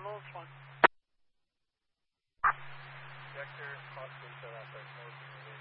ambulance 1. Vector, possibly set up as motion